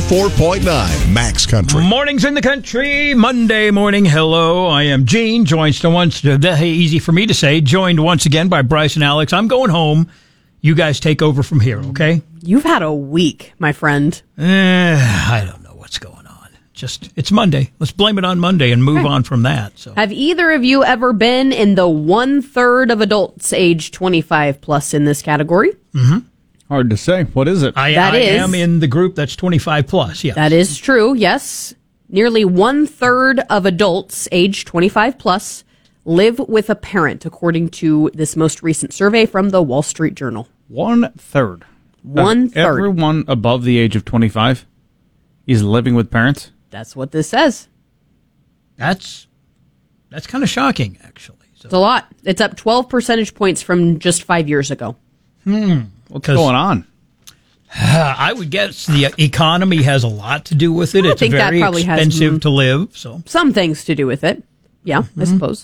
104.9 Max Country. Mornings in the country, Monday morning. Hello, I am Gene, joined easy for me to say, joined once again by Bryce and Alex. I'm going home. You guys take over from here, okay? You've had a week, my friend. I don't know what's going on. It's Monday. Let's blame it on Monday and move on from that. So, have either of you ever been in the 1/3 of adults age 25 plus in this category? Mm-hmm. Hard to say. What is it? I am in the group that's 25 plus, yes. That is true, yes. Nearly 1/3 of adults age 25 plus live with a parent, according to this most recent survey from the Wall Street Journal. 1/3. 1/3. Everyone above the age of 25 is living with parents? That's what this says. That's kind of shocking, actually. So. It's a lot. It's up 12 percentage points from just 5 years ago. What's going on? I would guess the economy has a lot to do with it. It's very expensive to live. So some things to do with it. Yeah, I suppose.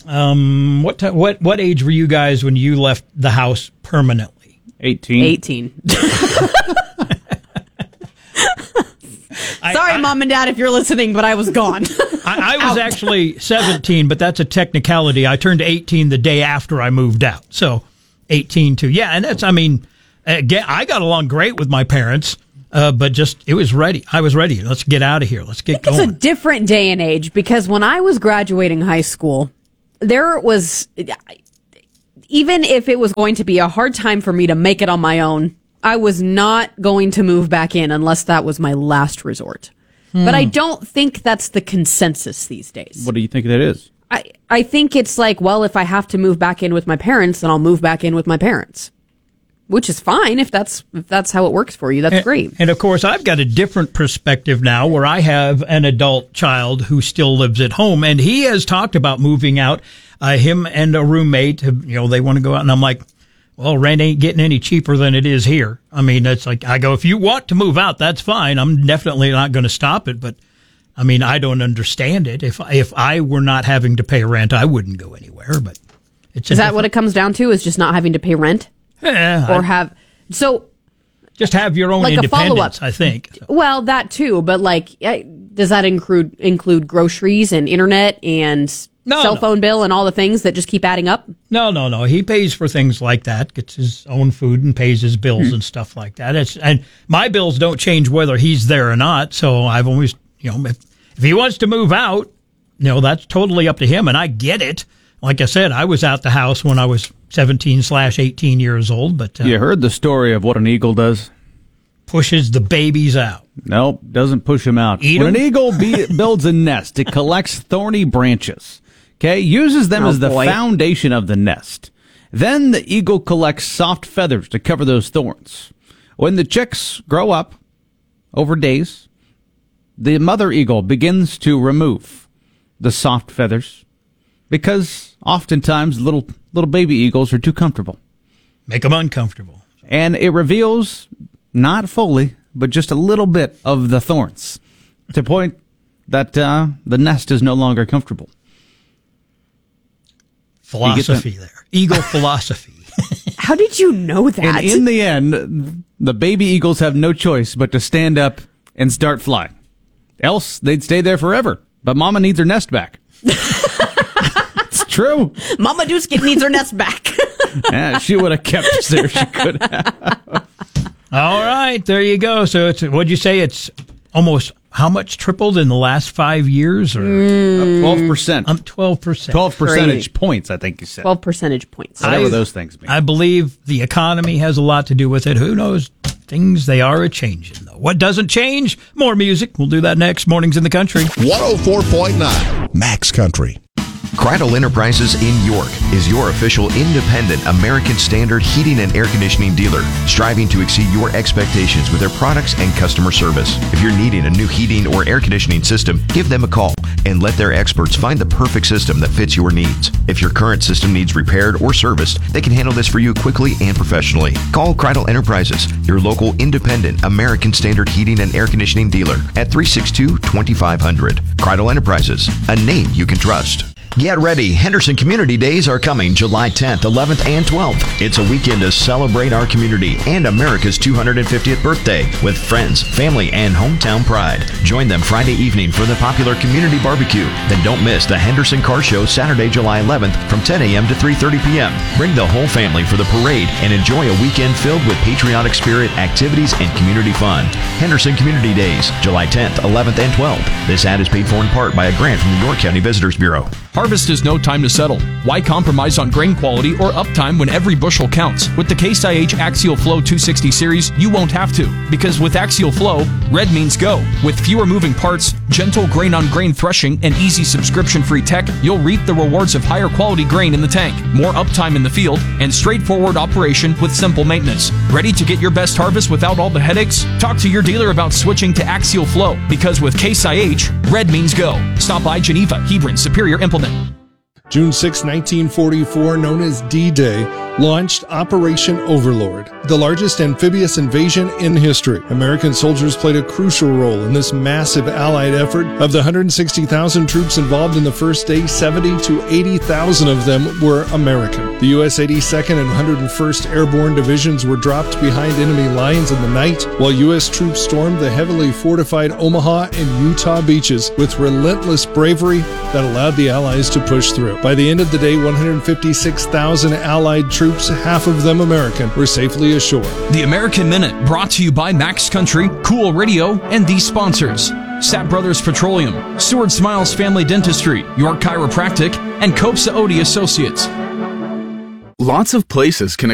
What age were you guys when you left the house permanently? 18. Sorry, Mom and Dad, if you're listening, but I was gone. I was actually 17, but that's a technicality. I turned 18 the day after I moved out. So 18 too. Yeah, and I got along great with my parents, but it was ready. I was ready. Let's get out of here. Let's get going. It's a different day and age because when I was graduating high school, there was, even if it was going to be a hard time for me to make it on my own, I was not going to move back in unless that was my last resort. But I don't think that's the consensus these days. What do you think that is? I think it's like, well, if I have to move back in with my parents, then I'll move back in with my parents. Which is fine if that's how it works for you. That's great. And of course, I've got a different perspective now where I have an adult child who still lives at home, and he has talked about moving out. Him and a roommate, they want to go out, and I'm like, well, rent ain't getting any cheaper than it is here. I mean, it's like, I go, if you want to move out, that's fine. I'm definitely not going to stop it, but I mean, I don't understand it. If I were not having to pay rent, I wouldn't go anywhere. But is that what it comes down to? Is just not having to pay rent? Yeah, just have your own independence, I think. So. Well, that too, but does that include groceries and internet and cell phone bill and all the things that just keep adding up? No. He pays for things like that, gets his own food and pays his bills and stuff like that. And my bills don't change whether he's there or not. So I've always, if he wants to move out, that's totally up to him, and I get it. Like I said, I was out the house when I was 17/18 years old, but you heard the story of what an eagle does? Pushes the babies out. Nope, doesn't push them out. When an eagle builds a nest, it collects thorny branches. Okay, uses them as the foundation of the nest. Then the eagle collects soft feathers to cover those thorns. When the chicks grow up over days, the mother eagle begins to remove the soft feathers because oftentimes little baby eagles are too comfortable. Make them uncomfortable. And it reveals, not fully, but just a little bit of the thorns to point that the nest is no longer comfortable. Philosophy there. Eagle philosophy. How did you know that? And in the end, the baby eagles have no choice but to stand up and start flying. Else, they'd stay there forever. But Mama needs her nest back. It's true. Mama Duskin needs her nest back. Yeah, she would have kept us there. She could have. All right, there you go. So what'd you say? It's almost how much tripled in the last 5 years? Or 12%. 12%. 12 percentage points, I think you said. 12 percentage points. Whatever those things mean. I believe the economy has a lot to do with it. Who knows? Things, they are a-changing, though. What doesn't change? More music. We'll do that next. Mornings in the Country. 104.9 Max Country. Cradle Enterprises in York is your official independent American Standard heating and air conditioning dealer, striving to exceed your expectations with their products and customer service. If you're needing a new heating or air conditioning system, give them a call and let their experts find the perfect system that fits your needs. If your current system needs repaired or serviced, they can handle this for you quickly and professionally. Call Cradle Enterprises, your local independent American Standard heating and air conditioning dealer at 362-2500. Cradle Enterprises, a name you can trust. Get ready. Henderson Community Days are coming July 10th, 11th, and 12th. It's a weekend to celebrate our community and America's 250th birthday with friends, family, and hometown pride. Join them Friday evening for the popular community barbecue. Then don't miss the Henderson Car Show Saturday, July 11th from 10 a.m. to 3:30 p.m. Bring the whole family for the parade and enjoy a weekend filled with patriotic spirit, activities, and community fun. Henderson Community Days, July 10th, 11th, and 12th. This ad is paid for in part by a grant from the York County Visitors Bureau. Harvest is no time to settle. Why compromise on grain quality or uptime when every bushel counts? With the Case IH Axial Flow 260 series, you won't have to. Because with Axial Flow, red means go. With fewer moving parts, gentle grain-on-grain threshing, and easy subscription-free tech, you'll reap the rewards of higher quality grain in the tank, more uptime in the field, and straightforward operation with simple maintenance. Ready to get your best harvest without all the headaches? Talk to your dealer about switching to Axial Flow, because with Case IH, red means go. Stop by Geneva, Hebron, Superior Implement. June 6, 1944, known as D-Day, launched Operation Overlord, the largest amphibious invasion in history. American soldiers played a crucial role in this massive Allied effort. Of the 160,000 troops involved in the first day, 70 to 80,000 of them were American. The U.S. 82nd and 101st Airborne Divisions were dropped behind enemy lines in the night, while U.S. troops stormed the heavily fortified Omaha and Utah beaches with relentless bravery that allowed the Allies to push through. By the end of the day, 156,000 Allied troops, half of them American, were safely ashore. The American Minute, brought to you by Max Country, Cool Radio, and these sponsors: Sapp Brothers Petroleum, Seward Smiles Family Dentistry, York Chiropractic, and Cope Saodi Associates. Lots of places can